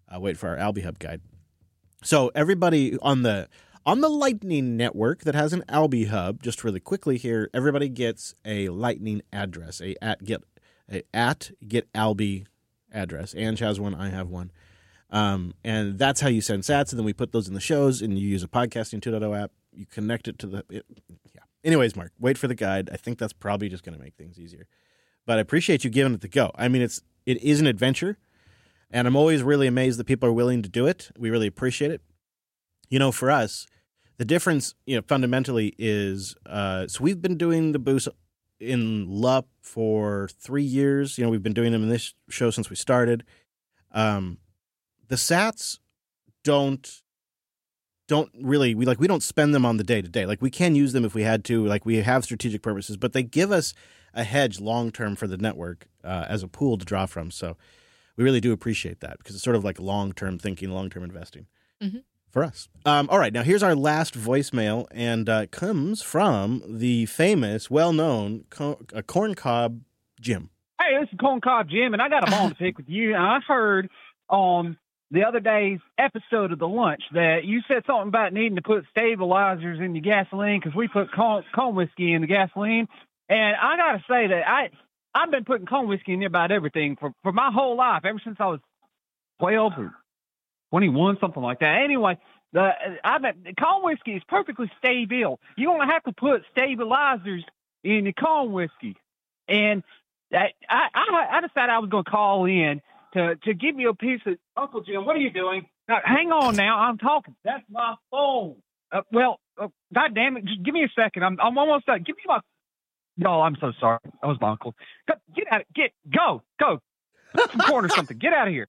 wait for our Alby Hub guide. So everybody on the Lightning Network that has an Alby Hub, just really quickly here, everybody gets a Lightning address, a at get Alby address. Ange has one, I have one. And that's how you send sats, and then we put those in the shows, and you use a Podcasting 2.0 app. You connect it to yeah. Anyways, Mark, wait for the guide. I think that's probably just going to make things easier. But I appreciate you giving it the go. I mean, it is an adventure, and I'm always really amazed that people are willing to do it. We really appreciate it. For us, the difference, fundamentally is, so we've been doing the boosts in LUP for 3 years. We've been doing them in this show since we started. The sats don't really, we don't spend them on the day to day. Like, we can use them if we had to, like we have strategic purposes, but they give us a hedge long term for the network as a pool to draw from. So we really do appreciate that, because it's sort of like long term thinking, long term investing for us. All right, now here's our last voicemail, and it comes from the famous, well known Corncob Jim. Hey, this is Corncob Jim, and I got a bone to pick with you. And I heard on the other day's episode of The Lunch that you said something about needing to put stabilizers in your gasoline because we put corn whiskey in the gasoline. And I got to say that I've been putting corn whiskey in about everything for my whole life, ever since I was 12 or 21, something like that. Anyway, corn whiskey is perfectly stable. You don't have to put stabilizers in the corn whiskey. And I decided I was going to call in to give you a piece of, Uncle Jim, what are you doing? Now, hang on now, I'm talking. That's my phone. God damn it, just give me a second. I'm almost done. Give me my, no, I'm so sorry. That was my uncle. Get out, go. Put some corn or something. Get out of here.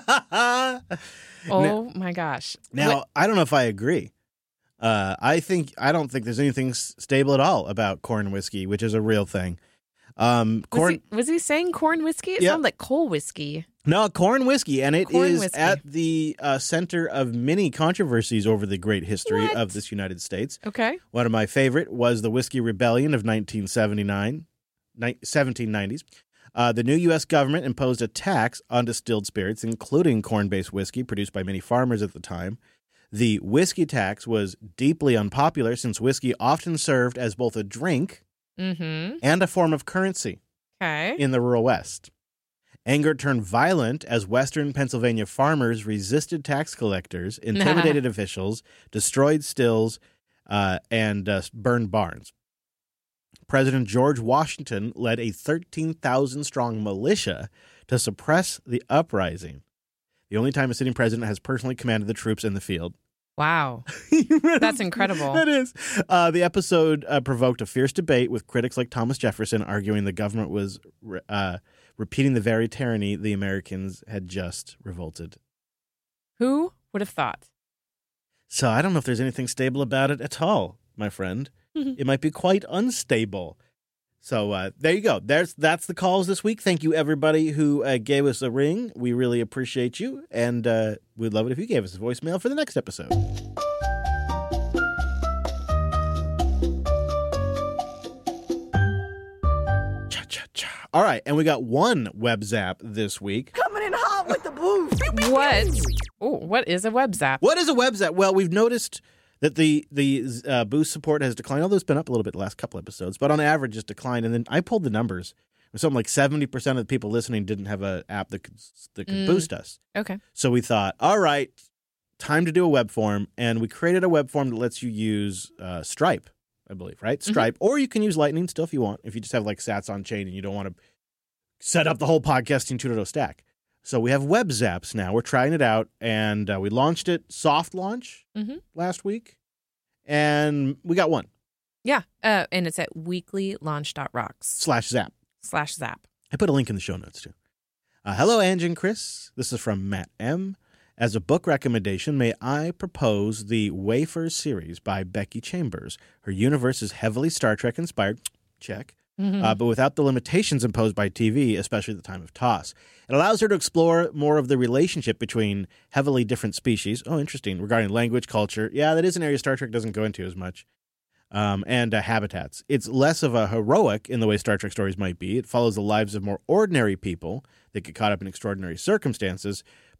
My gosh. Now, I don't know if I agree. I don't think there's anything stable at all about corn whiskey, which is a real thing. Was he saying corn whiskey? It sounded like coal whiskey. No, corn whiskey, and it is at the center of many controversies over the great history of this United States. Okay. One of my favorite was the Whiskey Rebellion of 1790s. The new U.S. government imposed a tax on distilled spirits, including corn-based whiskey produced by many farmers at the time. The whiskey tax was deeply unpopular since whiskey often served as both a drink and a form of currency in the rural West. Anger turned violent as Western Pennsylvania farmers resisted tax collectors, intimidated officials, destroyed stills, and burned barns. President George Washington led a 13,000-strong militia to suppress the uprising. The only time a sitting president has personally commanded the troops in the field. Wow. That's incredible. That is. The episode provoked a fierce debate with critics like Thomas Jefferson arguing the government was repeating the very tyranny the Americans had just revolted. Who would have thought? So I don't know if there's anything stable about it at all, my friend. It might be quite unstable. So there you go. That's the calls this week. Thank you, everybody who gave us a ring. We really appreciate you, and we'd love it if you gave us a voicemail for the next episode. Cha-cha-cha. All right, and we got one web zap this week. Coming in hot with the boost. What? Oh, what is a web zap? What is a web zap? Well, we've noticed that the Boost support has declined, although it's been up a little bit the last couple episodes, but on average it's declined. And then I pulled the numbers. Something like 70% of the people listening didn't have an app that could boost us. Okay. So we thought, all right, time to do a web form. And we created a web form that lets you use Stripe, I believe, right? Stripe. Or you can use Lightning still if you want, if you just have like sats on chain and you don't want to set up the whole Podcasting 2.0 stack. So we have web zaps now. We're trying it out, and we launched it soft launch last week, and we got one. Yeah, and it's at weeklylaunch.rocks. /zap. I put a link in the show notes, too. Hello, Ange and Chris. This is from Matt M. As a book recommendation, may I propose the Wafers series by Becky Chambers. Her universe is heavily Star Trek inspired. Check. But without the limitations imposed by TV, especially at the time of TOS. It allows her to explore more of the relationship between heavily different species. Oh, interesting. Regarding language, culture. Yeah, that is an area Star Trek doesn't go into as much. And habitats. It's less of a heroic in the way Star Trek stories might be. It follows the lives of more ordinary people that get caught up in extraordinary circumstances,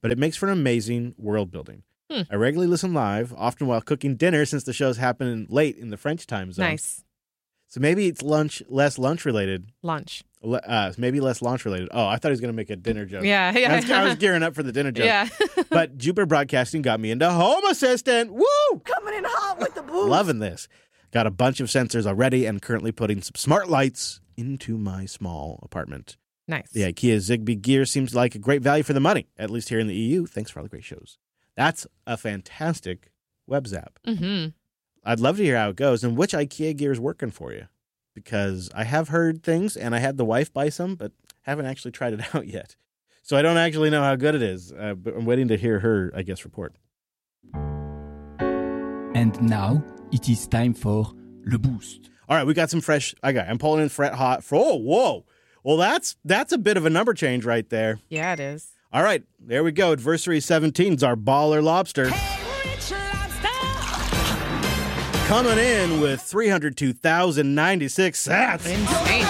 but it makes for an amazing world building. I regularly listen live, often while cooking dinner since the shows happen late in the French time zone. Nice. So maybe it's less lunch related. Maybe less launch related. Oh, I thought he was going to make a dinner joke. Yeah. I was gearing up for the dinner joke. Yeah. But Jupiter Broadcasting got me into Home Assistant. Woo! Coming in hot with the boost. Loving this. Got a bunch of sensors already and currently putting some smart lights into my small apartment. Nice. The IKEA Zigbee gear seems like a great value for the money, at least here in the EU. Thanks for all the great shows. That's a fantastic web zap. Mm-hmm. I'd love to hear how it goes and which IKEA gear is working for you, because I have heard things and I had the wife buy some, but haven't actually tried it out yet. So I don't actually know how good it is, but I'm waiting to hear her, I guess, report. And now it is time for Le Boost. All right, we got some fresh. I'm pulling in Fret Hot. Oh, whoa. Well, that's a bit of a number change right there. Yeah, it is. All right, there we go. Adversary 17's our baller lobster. Coming in with 302,096 sats. Insane.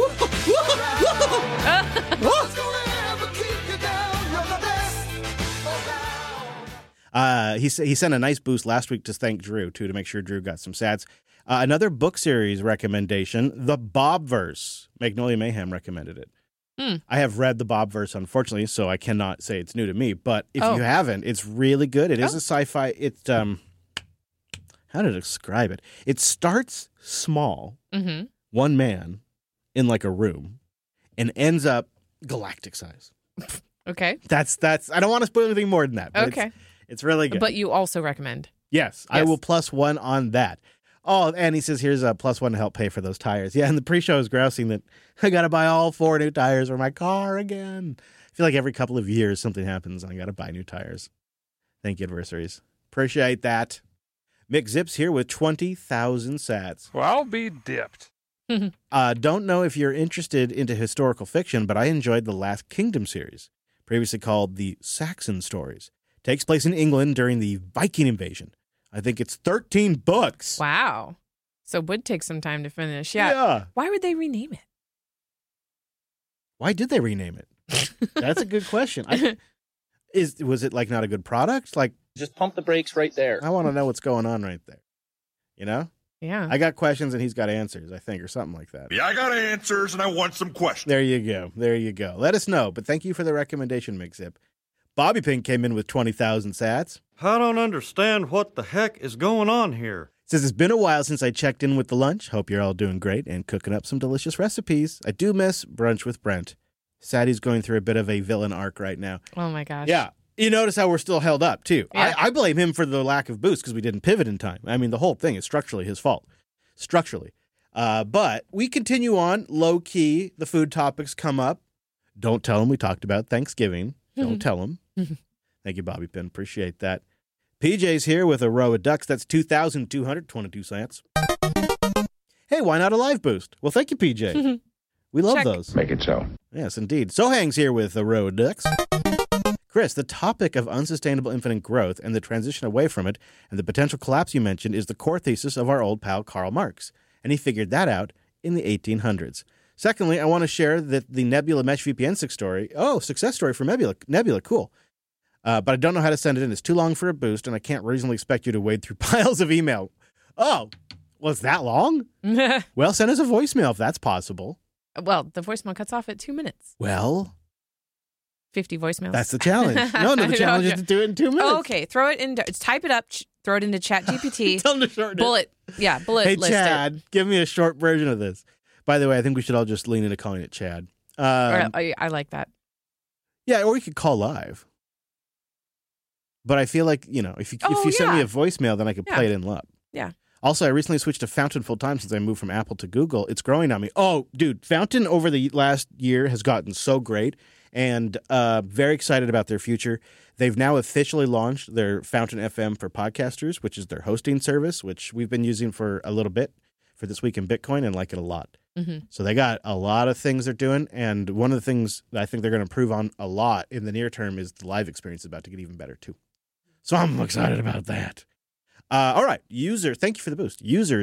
He sent a nice boost last week to thank Drew, too, to make sure Drew got some sats. Another book series recommendation, The Bobverse. Magnolia Mayhem recommended it. I have read The Bobverse, unfortunately, so I cannot say it's new to me. But if you haven't, it's really good. It is a sci-fi. It's how to describe it? It starts small, one man in like a room, and ends up galactic size. Okay. That's. I don't want to spoil anything more than that. But Okay. It's really good. But you also recommend. Yes, I will +1 on that. Oh, and he says here's a +1 to help pay for those tires. Yeah, and the pre-show is grousing that I got to buy all 4 new tires for my car again. I feel like every couple of years something happens and I got to buy new tires. Thank you, adversaries. Appreciate that. Mick Zips here with 20,000 sats. Well, I'll be dipped. Don't know if you're interested into historical fiction, but I enjoyed the Last Kingdom series, previously called the Saxon Stories. Takes place in England during the Viking invasion. I think it's 13 books. Wow. So it would take some time to finish. Yeah. Why would they rename it? Why did they rename it? That's a good question. Was it like not a good product? Like, just pump the brakes right there. I want to know what's going on right there. You know? Yeah. I got questions and he's got answers, I think, or something like that. Yeah, I got answers and I want some questions. There you go. Let us know. But thank you for the recommendation, Mixzip. Bobby Pink came in with 20,000 sats. I don't understand what the heck is going on here. Says it's been a while since I checked in with the lunch. Hope you're all doing great and cooking up some delicious recipes. I do miss Brunch with Brent. Sadie's going through a bit of a villain arc right now. Oh my gosh. Yeah. You notice how we're still held up, too. Yeah. I blame him for the lack of boost because we didn't pivot in time. I mean, the whole thing is structurally his fault. But we continue on. Low-key, the food topics come up. Don't tell him we talked about Thanksgiving. Don't tell him. Thank you, Bobby Pin. Appreciate that. PJ's here with a row of ducks. That's 2,222 cents. Hey, why not a live boost? Well, thank you, PJ. We love those. Make it so. Yes, indeed. Sohang's here with a row of ducks. Chris, the topic of unsustainable infinite growth and the transition away from it and the potential collapse you mentioned is the core thesis of our old pal Karl Marx, and he figured that out in the 1800s. Secondly, I want to share that the Nebula Mesh VPN success story for Nebula, cool. But I don't know how to send it in. It's too long for a boost, and I can't reasonably expect you to wade through piles of email. Oh, was that long? Well, send us a voicemail if that's possible. Well, the voicemail cuts off at 2 minutes. Well, 50 voicemails. That's the challenge. No, the challenge is to do it in 2 minutes. Oh, okay, throw it in. Type it up. Throw it into ChatGPT. Tell them to shorten bullet. it. Yeah, bullet. Hey, list Chad, it. give me a short version of this. By the way, I think we should all just lean into calling it Chad. I like that. Yeah, or we could call live. But I feel like, if you send me a voicemail, then I could play it in live. Yeah. Also, I recently switched to Fountain full time since I moved from Apple to Google. It's growing on me. Oh, dude, Fountain over the last year has gotten so great, and very excited about their future. They've now officially launched their Fountain FM for podcasters, which is their hosting service, which we've been using for a little bit for This Week in Bitcoin and like it a lot. Mm-hmm. So they got a lot of things they're doing, and one of the things that I think they're going to improve on a lot in the near term is the live experience is about to get even better too. So I'm excited about that. All right, thank you for the boost. User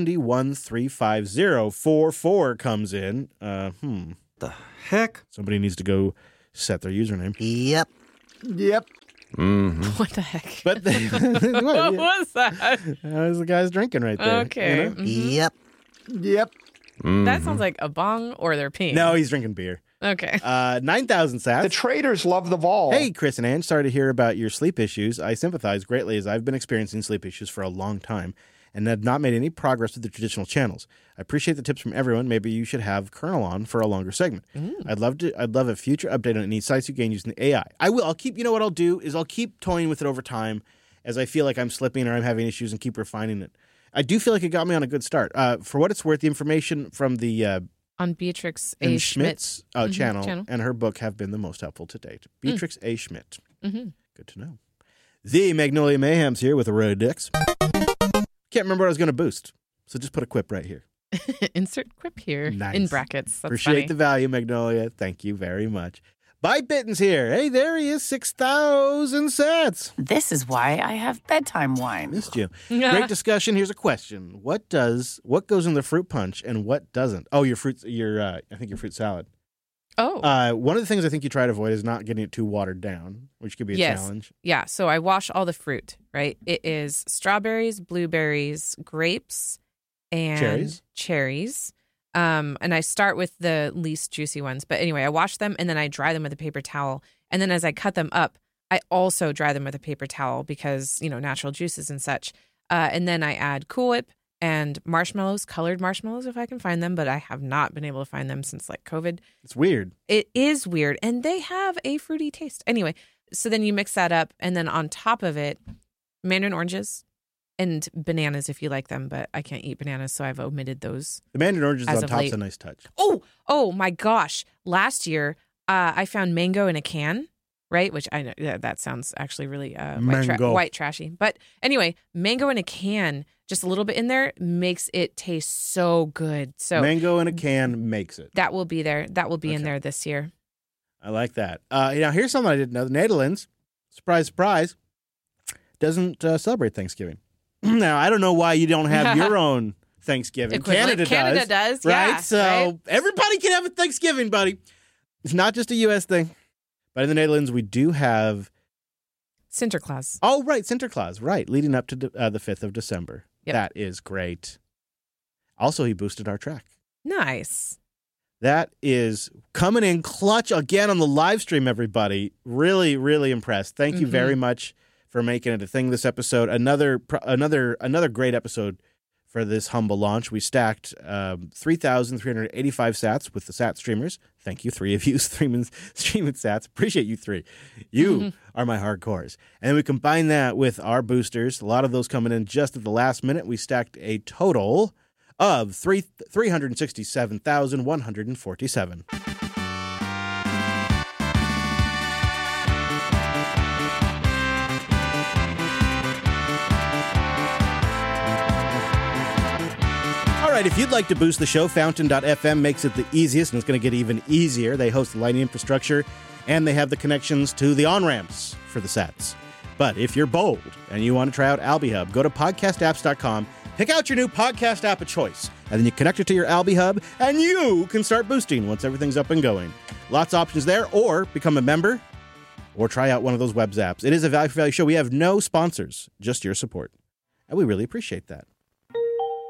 7135044 comes in. The heck? Somebody needs to go set their username. Yep. Yep. Mm-hmm. What the heck? But what was that? That was the guy's drinking right there. Okay. You know? Mhm. Yep. Yep. That sounds like a bong or they're peeing. No, he's drinking beer. Okay. 9,000 sats. The traders love the vol. Hey, Chris and Ange, sorry to hear about your sleep issues. I sympathize greatly as I've been experiencing sleep issues for a long time and have not made any progress with the traditional channels. I appreciate the tips from everyone. Maybe you should have Colonel on for a longer segment. I'd love a future update on any insights you gain using the AI. I'll keep, you know what I'll do is I'll keep toying with it over time as I feel like I'm slipping or I'm having issues and keep refining it. I do feel like it got me on a good start. For what it's worth, the information from the on Beatrix A. Schmidt's Schmidt channel and her book have been the most helpful to date. Beatrix A. Schmidt. Mm-hmm. Good to know. The Magnolia Mayhem's here with a road dicks. Can't remember what I was going to boost, so just put a quip right here. Insert quip here Nice. in brackets. That's Appreciate funny. the value, Magnolia. Thank you very much. Buy Bitten's here. Hey, there he is, 6,000 sats. This is why I have bedtime wine. Missed you. Great discussion. Here's a question: What goes in the fruit punch and what doesn't? Oh, I think your fruit salad. Oh. One of the things I think you try to avoid is not getting it too watered down, which could be a challenge. Yeah. So I wash all the fruit, right? It is strawberries, blueberries, grapes, and cherries. And I start with the least juicy ones. But anyway, I wash them and then I dry them with a paper towel. And then as I cut them up, I also dry them with a paper towel because, natural juices and such. And then I add Cool Whip and marshmallows, colored marshmallows if I can find them, but I have not been able to find them since COVID. It's weird. It is weird. And they have a fruity taste. Anyway, so then you mix that up. And then on top of it, mandarin oranges and bananas if you like them, but I can't eat bananas, so I've omitted those. The mandarin oranges on top is a nice touch. Oh my gosh. Last year, I found mango in a can. Right, which I know that sounds actually really white trashy. But anyway, mango in a can, just a little bit in there, makes it taste so good. So mango in a can makes it. That will be there. That will be in there this year. I like that. Now, here's something I didn't know. The Netherlands, surprise, surprise, doesn't celebrate Thanksgiving. Now, I don't know why you don't have your own Thanksgiving. Canada does. Right? Yeah, so right? Everybody can have a Thanksgiving, buddy. It's not just a U.S. thing. But in the Netherlands, we do have Sinterklaas. Oh, right, Sinterklaas, right, leading up to the 5th of December. Yep. That is great. Also, he boosted our track. Nice. That is coming in clutch again on the live stream, everybody. Really, really impressed. Thank you very much for making it a thing this episode. Another great episode for this humble launch. We stacked 3,385 sats with the sat streamers. Thank you, 3 of you streaming sats. Appreciate you 3. You are my hardcores. And then we combine that with our boosters. A lot of those coming in just at the last minute. We stacked a total of 367,147. All right, if you'd like to boost the show, Fountain.fm makes it the easiest, and it's going to get even easier. They host the Lightning infrastructure, and they have the connections to the on-ramps for the sats. But if you're bold and you want to try out AlbiHub, go to podcastapps.com, pick out your new podcast app of choice, and then you connect it to your AlbiHub, and you can start boosting once everything's up and going. Lots of options there, or become a member, or try out one of those web apps. It is a value for value show. We have no sponsors, just your support, and we really appreciate that.